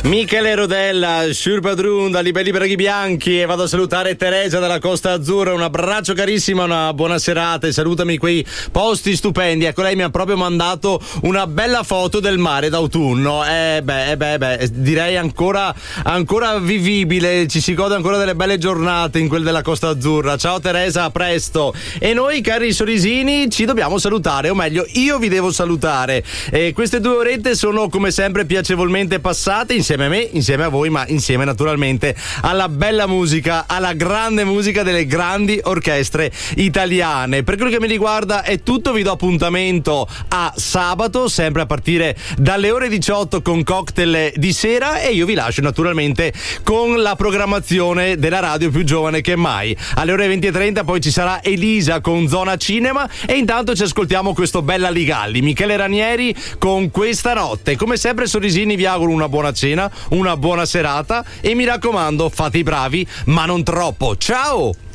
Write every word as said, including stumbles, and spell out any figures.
Michele Rodella, Schurpadrun, da Libelli Braghi Bianchi, e vado a salutare Teresa dalla Costa Azzurra. Un abbraccio carissimo, una buona serata e salutami quei posti stupendi. Ecco, lei mi ha proprio mandato una bella foto del mare d'autunno. Eh beh, eh beh, beh, direi ancora, ancora vivibile, ci si gode ancora delle belle giornate in quel della Costa Azzurra. Ciao Teresa, a presto. E noi, cari sorrisini, ci dobbiamo salutare, o meglio, io vi devo salutare. E queste due orette sono come sempre piacevolmente passate insieme a me, insieme a voi, ma insieme naturalmente alla bella musica, alla grande musica delle grandi orchestre italiane. Per quello che mi riguarda è tutto, vi do appuntamento a sabato, sempre a partire dalle ore diciotto con cocktail di sera, e io vi lascio naturalmente con la programmazione della radio più giovane che mai. Alle ore venti e trenta poi ci sarà Elisa con Zona Cinema, e intanto ci ascoltiamo questo Bella Ligalli, Michele Ranieri con Questa Notte. Come sempre, sorrisini, vi auguro una buona cena, una buona serata, e mi raccomando, fate i bravi, ma non troppo. Ciao!